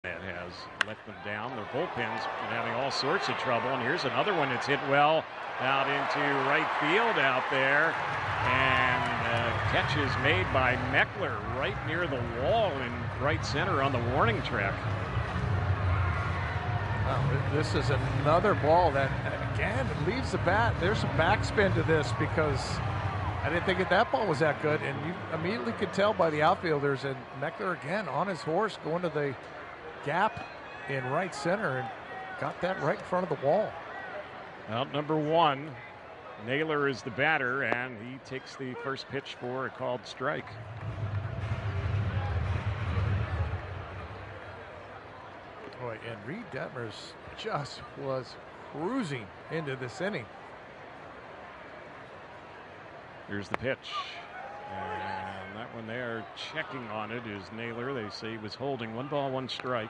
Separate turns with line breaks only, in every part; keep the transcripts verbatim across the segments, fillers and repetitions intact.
That has let them down. Their bullpen's been having all sorts of trouble. And here's another one that's hit well out into right field out there. And uh, catch is made by Meckler right near the wall in right center on the warning track.
Wow, this is another ball that, again, leaves the bat. There's some backspin to this because I didn't think that, that ball was that good. And you immediately could tell by the outfielders. And Meckler, again, on his horse, going to the gap in right center and got that right in front of the wall.
Out number one, Naylor is the batter, and he takes the first pitch for a called strike.
Boy, and Reed Detmers just was cruising into this inning.
Here's the pitch. And that one there, checking on it, is Naylor. They say he was holding. One ball, one strike.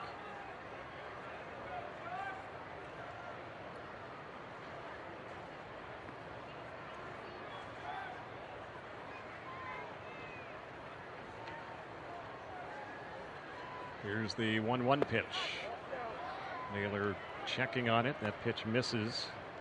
Here's the one one pitch. Naylor checking on it. That pitch misses.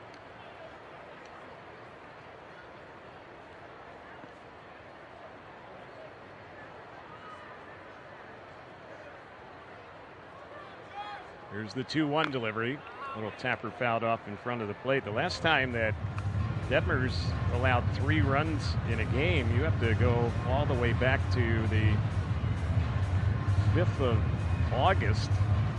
Here's the two one delivery. Little tapper fouled off in front of the plate. The last time that Detmers allowed three runs in a game, you have to go all the way back to the fifth of August.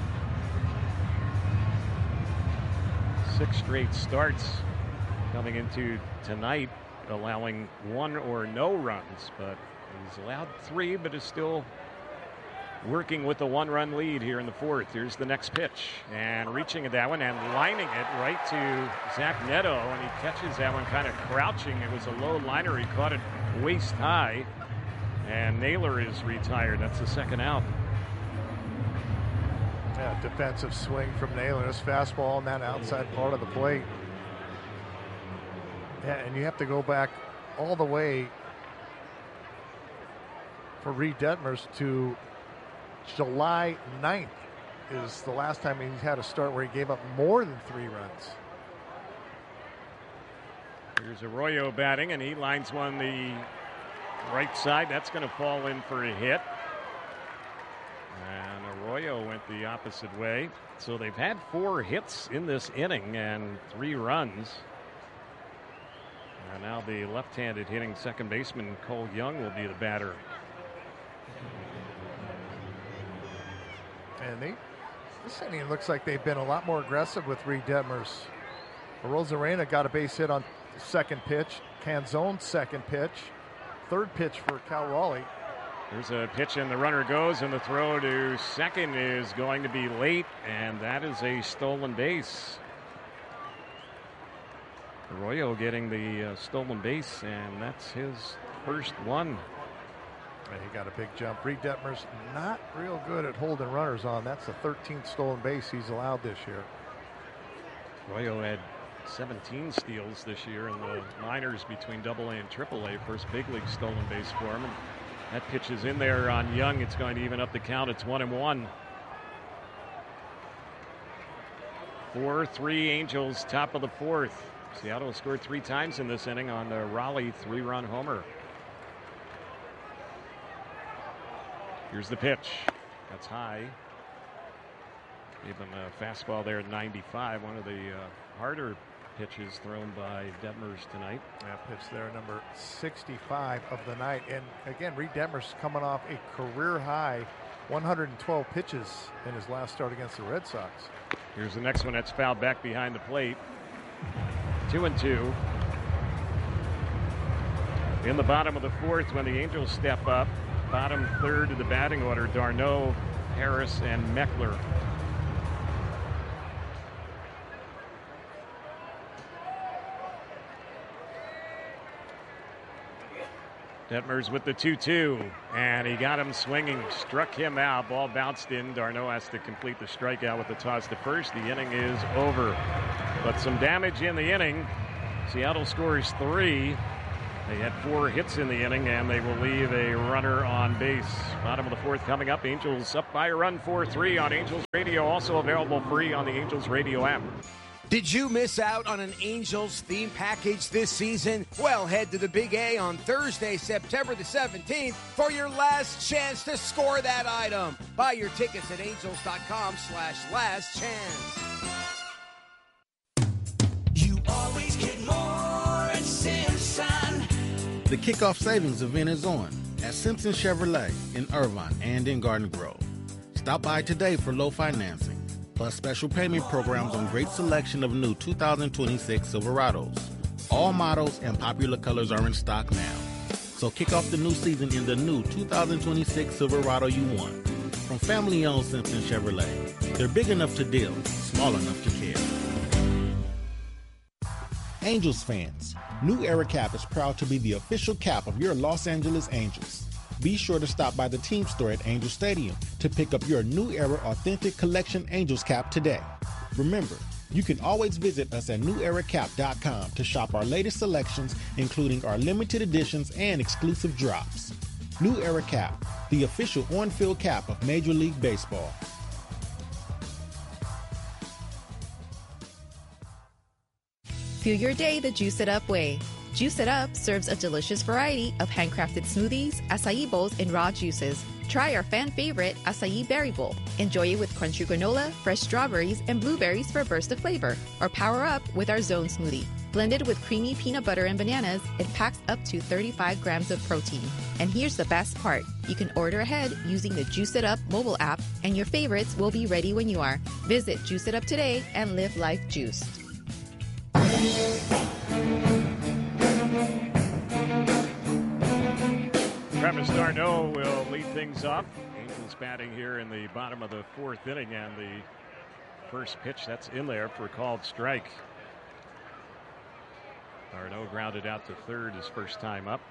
Six straight starts coming into tonight, allowing one or no runs. But he's allowed three, but is still working with the one-run lead here in the fourth. Here's the next pitch, and reaching at that one and lining it right to Zach Neto, and he catches that one kind of crouching. It was a low liner. He caught it waist high, and Naylor is retired. That's the second out.
Yeah, defensive swing from Naylor. This fastball on that outside part of the plate. Yeah, and you have to go back all the way for Reed Detmers to July ninth is the last time he's had a start where he gave up more than three runs.
Here's Arroyo batting, and he lines one the right side. That's going to fall in for a hit. And Arroyo went the opposite way. So they've had four hits in this inning and three runs. And now the left-handed hitting second baseman Cole Young will be the batter.
And they, this inning looks like they've been a lot more aggressive with Reed Detmers. Rosarena got a base hit on the second pitch. Canzone second pitch. Third pitch for Cal Raleigh.
There's a pitch and the runner goes, and the throw to second is going to be late, and that is a stolen base. Arroyo getting the uh, stolen base, and that's his first one.
And he got a big jump. Reed Detmers not real good at holding runners on. That's the thirteenth stolen base he's allowed this year.
Arroyo had seventeen steals this year in the minors between double A and triple A. First big league stolen base for him. And that pitch is in there on Young. It's going to even up the count. It's one and one. four three Angels, top of the fourth. Seattle scored three times in this inning on the Raleigh three-run homer. Here's the pitch. That's high. Even a fastball there at ninety-five. One of the uh, harder pitches thrown by Detmers tonight.
That pitch there, number sixty-five of the night. And again, Reed Detmers coming off a career high one hundred twelve pitches in his last start against the Red Sox.
Here's the next one that's fouled back behind the plate. Two and two. In the bottom of the fourth, when the Angels step up, bottom third of the batting order, d'Arnaud, Harris, and Meckler. Detmers with the two two, and he got him swinging, struck him out. Ball bounced in. d'Arnaud has to complete the strikeout with the toss to first. The inning is over. But some damage in the inning. Seattle scores three. They had four hits in the inning, and they will leave a runner on base. Bottom of the fourth coming up. Angels up by a run, four three on Angels Radio. Also available free on the Angels Radio app.
Did you miss out on an Angels theme package this season? Well, head to the Big A on Thursday, September the seventeenth for your last chance to score that item. Buy your tickets at angels.com slash last chance.
You always get more at Simpson.
The kickoff savings event is on at Simpson Chevrolet in Irvine and in Garden Grove. Stop by today for low financing, plus special payment programs on great selection of new two thousand twenty-six Silverados. All models and popular colors are in stock now. So kick off the new season in the new two thousand twenty-six Silverado you want. From family-owned Simpson Chevrolet. They're big enough to deal, small enough to care.
Angels fans, New Era Cap is proud to be the official cap of your Los Angeles Angels. Be sure to stop by the team store at Angel Stadium to pick up your New Era Authentic Collection Angels cap today. Remember, you can always visit us at new era cap dot com to shop our latest selections, including our limited editions and exclusive drops. New Era Cap, the official on-field cap of Major League Baseball.
Fuel your day the Juice It Up way. Juice It Up serves a delicious variety of handcrafted smoothies, acai bowls, and raw juices. Try our fan favorite acai berry bowl. Enjoy it with crunchy granola, fresh strawberries, and blueberries for a burst of flavor. Or power up with our Zone smoothie. Blended with creamy peanut butter and bananas, it packs up to thirty-five grams of protein. And here's the best part. You can order ahead using the Juice It Up mobile app, and your favorites will be ready when you are. Visit Juice It Up today and live life juiced.
Travis d'Arnaud will lead things off. Angels batting here in the bottom of the fourth inning, and the first pitch that's in there for a called strike. d'Arnaud grounded out to third his first time up.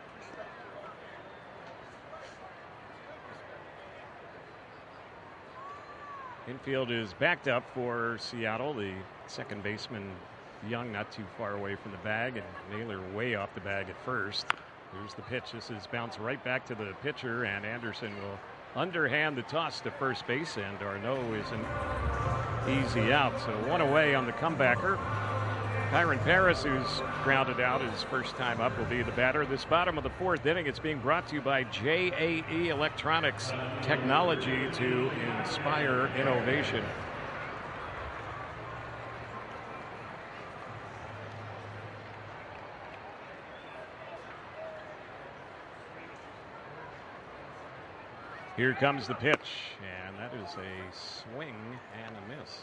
Infield is backed up for Seattle. The second baseman, Young, not too far away from the bag, and Naylor way off the bag at first. Here's the pitch. This is bounced right back to the pitcher, and Anderson will underhand the toss to first base, and d'Arnaud isn't easy out. So one away on the comebacker. Kyron Paris, who's grounded out his first time up, will be the batter. This bottom of the fourth inning, it's being brought to you by J A E Electronics, technology to inspire innovation. Here comes the pitch, and that is a swing and a miss.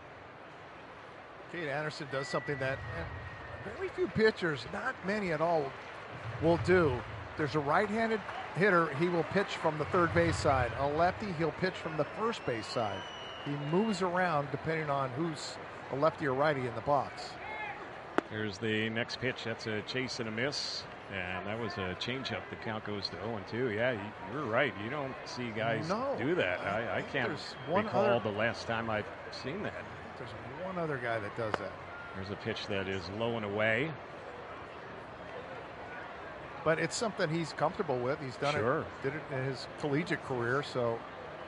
Kate Anderson does something that eh, very few pitchers, not many at all, will do. There's a right-handed hitter, he will pitch from the third base side. A lefty, he'll pitch from the first base side. He moves around depending on who's a lefty or righty in the box.
Here's the next pitch. That's a chase and a miss. And that was a changeup. The count goes to oh and two. Yeah, you're right. You don't see guys
no,
do that. I, I can't recall other, the last time I've seen that.
There's one other guy that does that.
There's a pitch that is low and away.
But it's something he's comfortable with. He's done
sure.
it, did it in his collegiate career, so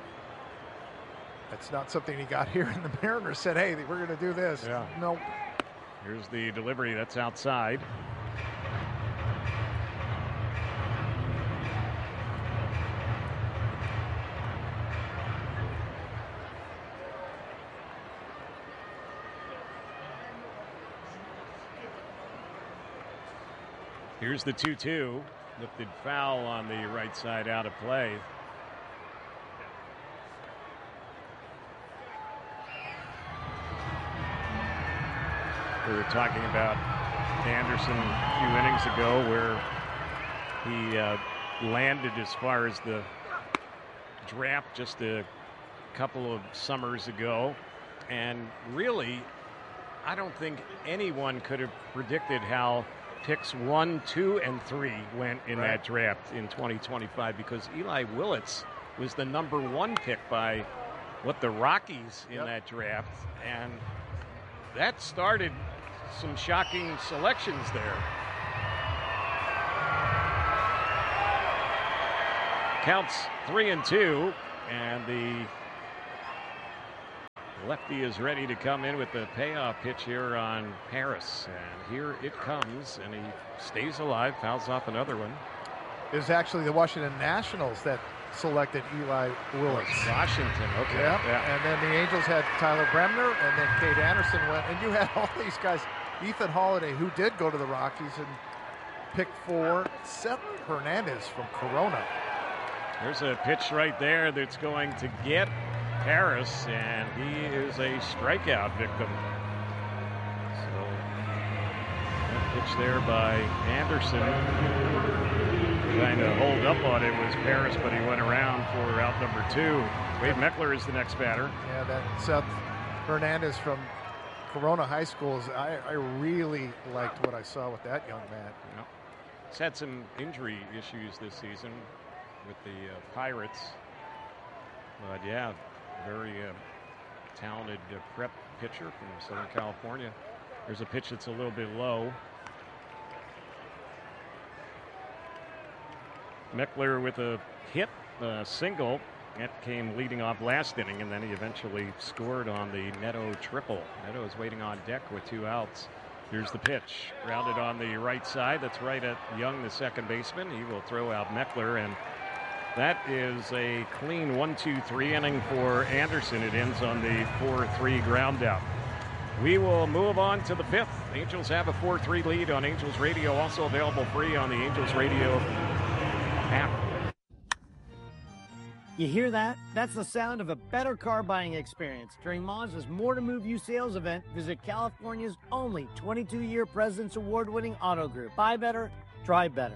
it's not something he got here in the Mariners said, hey, we're going to do this.
Yeah.
No.
Here's the delivery. That's outside. Here's the two two. Lifted foul on the right side, out of play. We were talking about Anderson a few innings ago where he uh, landed as far as the draft just a couple of summers ago. And really, I don't think anyone could have predicted how picks one, two, and three went in right. that draft in twenty twenty-five, because Eli Willits was the number one pick by what the Rockies in yep. that draft, and that started some shocking selections there. counts three and two, and the lefty is ready to come in with the payoff pitch here on Paris. And here it comes, and he stays alive, fouls off another one.
It was actually the Washington Nationals that selected Eli Willis.
Washington, okay.
Yeah.
yeah.
And then the Angels had Tyler Bremner, and then Kate Anderson went. And you had all these guys, Ethan Holiday, who did go to the Rockies and picked for Seth Hernandez from Corona.
There's a pitch right there that's going to get Paris, and he is a strikeout victim. So that pitch there by Anderson, trying to hold up on it, was Paris, but he went around for out number two. Wade Meckler is the next batter.
Yeah, that Seth Hernandez from Corona High School, is, I, I really liked what I saw with that young man.
Yep. He's had some injury issues this season with the uh, Pirates. But yeah, very uh, talented uh, prep pitcher from Southern California. There's a pitch that's a little bit low. Meckler with a hit, a single. That came leading off last inning, and then he eventually scored on the Neto triple. Neto is waiting on deck with two outs. Here's the pitch, grounded on the right side. That's right at Young, the second baseman. He will throw out Meckler, and that is a clean one two three inning for Anderson. It ends on the four three ground out. We will move on to the fifth. Angels have a four three lead on Angels Radio, also available free on the Angels Radio app.
You hear that? That's the sound of a better car buying experience. During Mazda's More to Move You sales event, visit California's only twenty-two year President's Award-winning auto group. Buy better, drive better.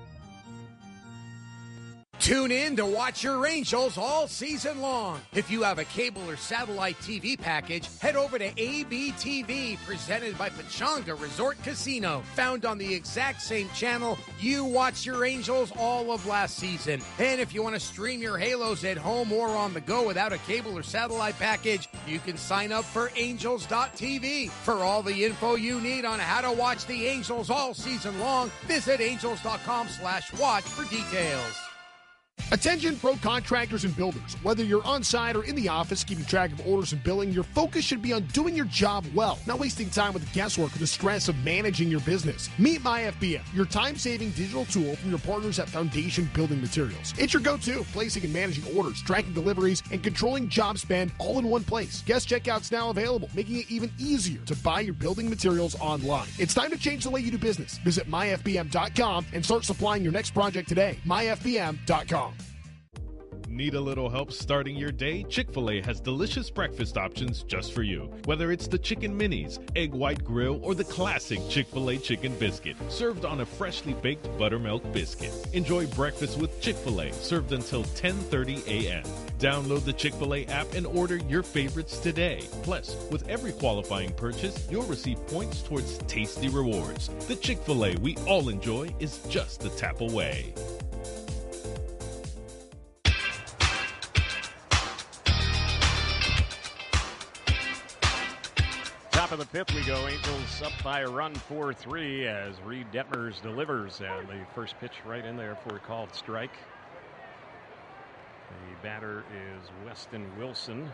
Tune in to watch your Angels all season long. If you have a cable or satellite T V package, head over to A B T V, presented by Pechanga Resort Casino. Found on the exact same channel you watched your Angels all of last season. And if you want to stream your Halos at home or on the go without a cable or satellite package, you can sign up for Angels dot T V. For all the info you need on how to watch the Angels all season long, visit Angels dot com slash watch for details.
Attention pro contractors and builders. Whether you're on site or in the office keeping track of orders and billing, your focus should be on doing your job well, not wasting time with the guesswork or the stress of managing your business. Meet MyFBM, your time-saving digital tool from your partners at Foundation Building Materials. It's your go-to, placing and managing orders, tracking deliveries, and controlling job spend all in one place. Guest checkout's now available, making it even easier to buy your building materials online. It's time to change the way you do business. Visit my F B M dot com and start supplying your next project today. my F B M dot com.
Need a little help starting your day? Chick-fil-A has delicious breakfast options just for you. Whether it's the Chicken Minis, Egg White Grill, or the classic Chick-fil-A Chicken Biscuit, served on a freshly baked buttermilk biscuit. Enjoy breakfast with Chick-fil-A, served until ten thirty a.m. Download the Chick-fil-A app and order your favorites today. Plus, with every qualifying purchase, you'll receive points towards tasty rewards. The Chick-fil-A we all enjoy is just a tap away.
Top of the fifth we go. Angels up by a run, four three, as Reed Detmers delivers, and the first pitch right in there for a called strike. The batter is Weston Wilson,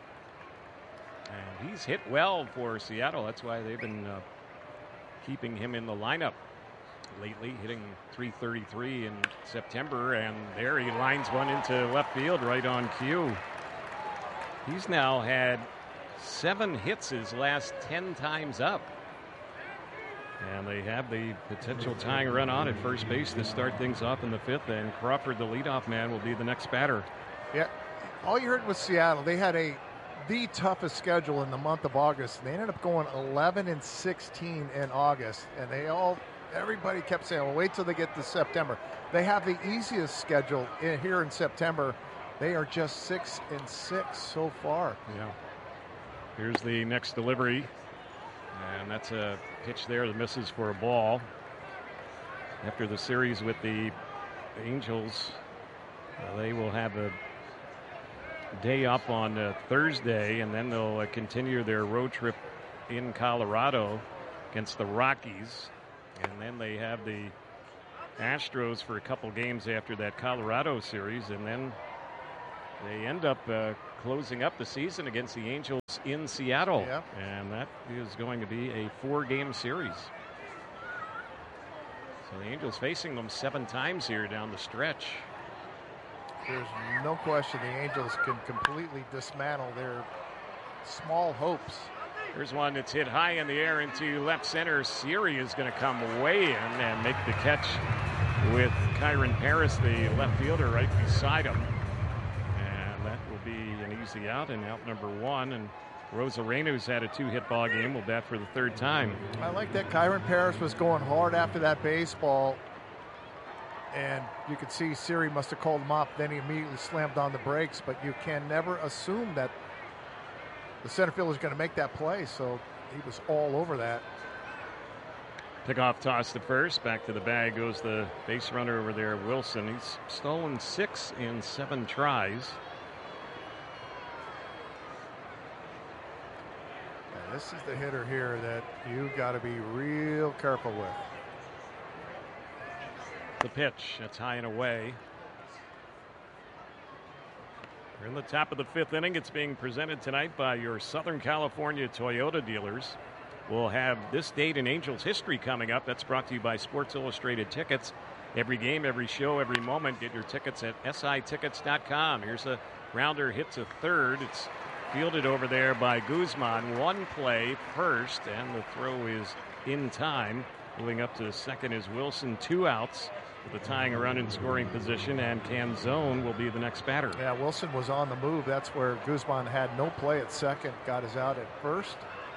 and he's hit well for Seattle. That's why they've been uh, keeping him in the lineup lately, hitting three thirty-three in September, and there he lines one into left field right on cue. He's now had seven hits his last ten times up. And they have the potential tying run on at first base to start things off in the fifth. And Crawford, the leadoff man, will be the next batter.
Yeah, all you heard was Seattle. They had a the toughest schedule in the month of August. They ended up going eleven and sixteen in August. And they all, everybody kept saying, well, wait till they get to September. They have the easiest schedule in, here in September. They are just six and six so far.
Yeah. Here's the next delivery, and that's a pitch there that misses for a ball. After the series with the Angels, uh, they will have a day up on uh, Thursday, and then they'll uh, continue their road trip in Colorado against the Rockies. And then they have the Astros for a couple games after that Colorado series, and then they end up uh, closing up the season against the Angels in Seattle.
Yep.
And that is going to be a four-game series. So the Angels facing them seven times here down the stretch.
There's no question the Angels can completely dismantle their small hopes.
Here's one that's hit high in the air into left center. Siri is going to come way in and make the catch with Kyron Paris, the left fielder, right beside him. And that will be an easy out, and out number one. And Rosarena's had a two-hit ball game. Will bat for the third time.
I like that Kyron Paris was going hard after that baseball. And you could see Siri must have called him up. Then he immediately slammed on the brakes. But you can never assume that the center fielder is going to make that play. So he was all over that.
Pickoff toss to first. Back to the bag goes the base runner over there, Wilson. He's stolen six in seven tries.
Yeah, this is the hitter here that you got to be real careful with.
The pitch, that's high and away. We're in the top of the fifth inning. It's being presented tonight by your Southern California Toyota dealers. We'll have this date in Angels history coming up. That's brought to you by Sports Illustrated Tickets. Every game, every show, every moment. Get your tickets at S I tickets dot com. Here's a grounder hit to third. It's fielded over there by Guzman. One play first, and the throw is in time. Moving up to second is Wilson. Two outs with a tying run in scoring position, and Canzone will be the next batter.
Yeah, Wilson was on the move. That's where Guzman had no play at second, got his out at first.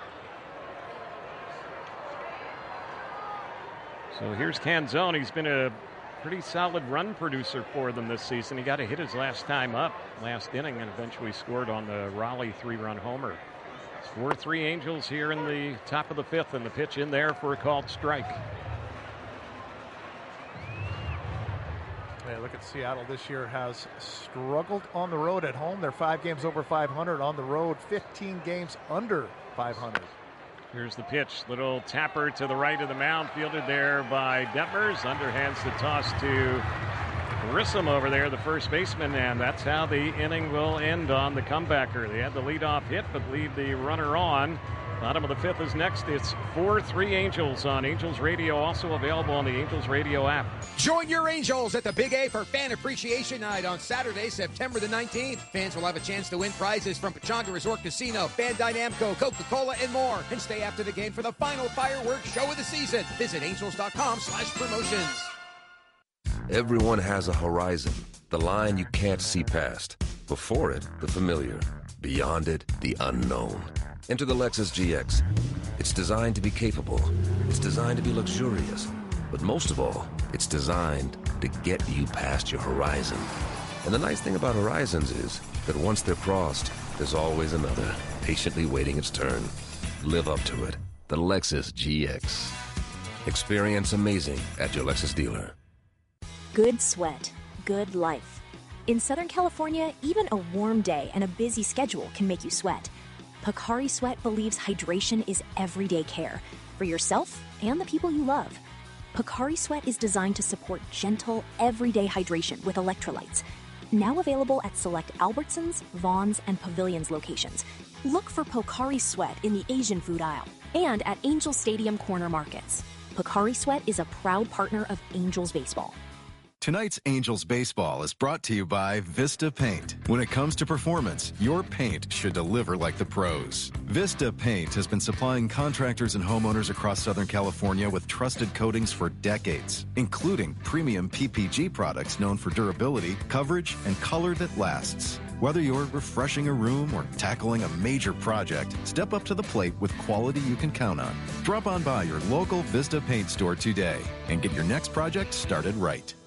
So here's Canzone. He's been a pretty solid run producer for them this season. He got a hit his last time up, last inning, and eventually scored on the Raleigh three-run homer. It's four three Angels here in the top of the fifth, and the pitch in there for a called strike.
Yeah, look at Seattle this year has struggled on the road. At home, they're five games over five hundred. On the road, fifteen games under five hundred.
Here's the pitch. Little tapper to the right of the mound, fielded there by Detmers. Underhands the toss to Grissom over there, the first baseman, and that's how the inning will end on the comebacker. They had the leadoff hit, but leave the runner on. Bottom of the fifth is next. It's four three Angels on Angels Radio, also available on the Angels Radio app.
Join your Angels at the Big A for Fan Appreciation Night on Saturday, September the nineteenth. Fans will have a chance to win prizes from Pechanga Resort Casino, Bandai Namco, Coca-Cola, and more. And stay after the game for the final fireworks show of the season. Visit angels dot com slash promotions.
Everyone has a horizon, the line you can't see past. Before it, the familiar. Beyond it, the unknown. Enter the Lexus G X. It's designed to be capable. It's designed to be luxurious. But most of all, it's designed to get you past your horizon. And the nice thing about horizons is that once they're crossed, there's always another, patiently waiting its turn. Live up to it. The Lexus G X. Experience amazing at your Lexus dealer.
Good sweat, good life. In Southern California, even a warm day and a busy schedule can make you sweat. Pocari Sweat believes hydration is everyday care for yourself and the people you love. Pocari Sweat is designed to support gentle, everyday hydration with electrolytes. Now available at select Albertsons, Vons, and Pavilions locations. Look for Pocari Sweat in the Asian food aisle and at Angel Stadium corner markets. Pocari Sweat is a proud partner of Angels Baseball.
Tonight's Angels Baseball is brought to you by Vista Paint. When it comes to performance, your paint should deliver like the pros. Vista Paint has been supplying contractors and homeowners across Southern California with trusted coatings for decades, including premium P P G products known for durability, coverage, and color that lasts. Whether you're refreshing a room or tackling a major project, step up to the plate with quality you can count on. Drop on by your local Vista Paint store today and get your next project started right.